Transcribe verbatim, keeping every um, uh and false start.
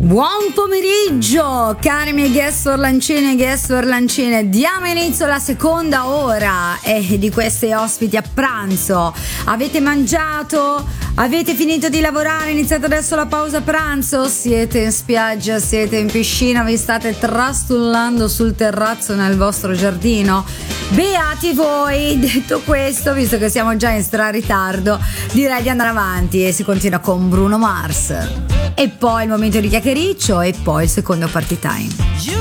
Buon pomeriggio, cari miei guest orlancini e guest orlancine. Diamo inizio alla seconda ora eh, di questi ospiti a pranzo. Avete mangiato? Avete finito di lavorare? Iniziate adesso la pausa pranzo? Siete in spiaggia? Siete in piscina? Vi state trastullando sul terrazzo nel vostro giardino? Beati voi! Detto questo, visto che siamo già in stra ritardo, direi di andare avanti e si continua con Bruno Mars. E poi il momento di chiacchiericcio e poi il secondo party time.